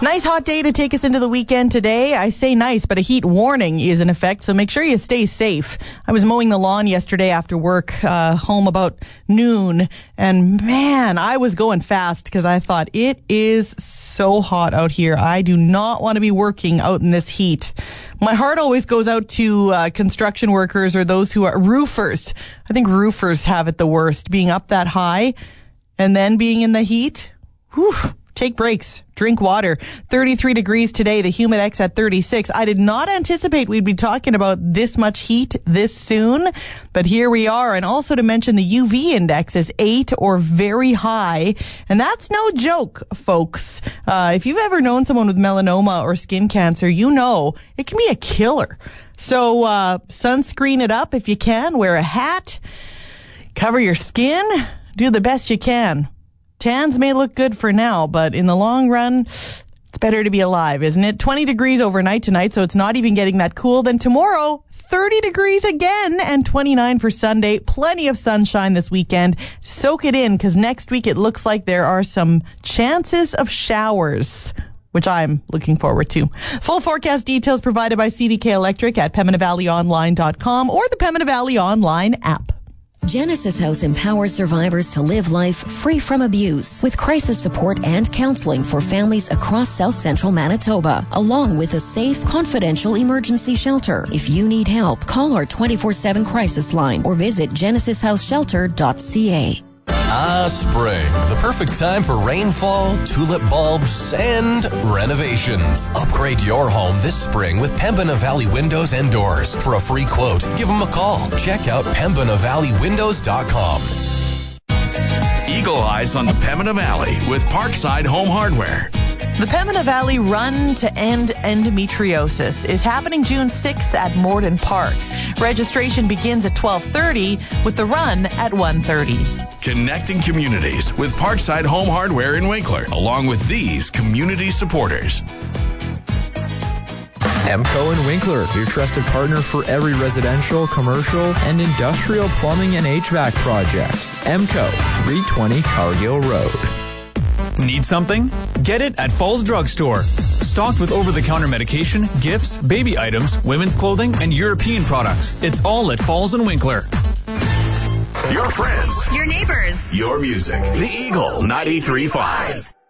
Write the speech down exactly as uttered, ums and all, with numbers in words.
Nice hot day to take us into the weekend today. I say nice, but a heat warning is in effect, so make sure you stay safe. I was mowing the lawn yesterday after work, uh, home about noon, and man, I was going fast because I thought it is so hot out here. I do not want to be working out in this heat. My heart always goes out to uh, construction workers or those who are roofers. I think roofers have it the worst, being up that high and then being in the heat. Whew. Take breaks. Drink water. thirty-three degrees today. The Humidex at thirty-six. I did not anticipate we'd be talking about this much heat this soon, but here we are. And also to mention the U V index is eight or very high. And that's no joke, folks. Uh, if you've ever known someone with melanoma or skin cancer, you know it can be a killer. So uh, sunscreen it up if you can. Wear a hat. Cover your skin. Do the best you can. Tans may look good for now, but in the long run, it's better to be alive, isn't it? twenty degrees overnight tonight, so it's not even getting that cool. Then tomorrow, thirty degrees again and twenty-nine for Sunday. Plenty of sunshine this weekend. Soak it in, because next week it looks like there are some chances of showers, which I'm looking forward to. Full forecast details provided by C D K Electric at Pembina Valley Online dot com or the Pembina Valley Online app. Genesis House empowers survivors to live life free from abuse with crisis support and counseling for families across South Central Manitoba, along with a safe, confidential emergency shelter. If you need help, call our twenty-four seven crisis line or visit genesis house shelter dot c a. Ah, spring. The perfect time for rainfall, tulip bulbs, and renovations. Upgrade your home this spring with Pembina Valley Windows and Doors. For a free quote, give them a call. Check out pembina valley windows dot com. Eagle Eyes on the Pembina Valley with Parkside Home Hardware. The Pembina Valley Run to End Endometriosis is happening June sixth at Morden Park. Registration begins at twelve thirty with the run at one thirty. Connecting communities with Parkside Home Hardware in Winkler, along with these community supporters. Emco and Winkler, your trusted partner for every residential, commercial, and industrial plumbing and H V A C project. Emco, three twenty Cargill Road. Need something? Get it at Falls Drugstore. Stocked with over-the-counter medication, gifts, baby items, women's clothing, and European products. It's all at Falls and Winkler. Your friends. Your neighbors. Your music. The Eagle ninety-three point five.